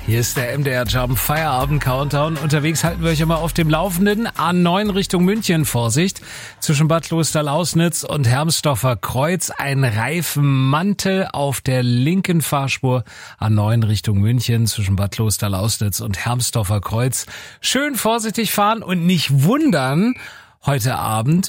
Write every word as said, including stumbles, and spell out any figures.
Hier ist der M D R Jump Feierabend Countdown. Unterwegs halten wir euch immer auf dem Laufenden. A neun Richtung München, Vorsicht. Zwischen Bad Klosterlausnitz und Hermsdorfer Kreuz ein Reifenmantel auf der linken Fahrspur. A neun Richtung München zwischen Bad Klosterlausnitz und Hermsdorfer Kreuz. Schön vorsichtig fahren und nicht wundern. Heute Abend